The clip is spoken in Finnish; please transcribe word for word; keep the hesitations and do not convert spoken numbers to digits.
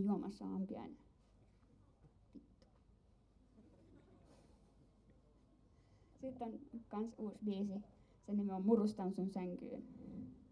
on juomassa ampiainen. Vittu. Sitten on kans uusi biisi. Sen nimi on Murustan sun sänkyyn.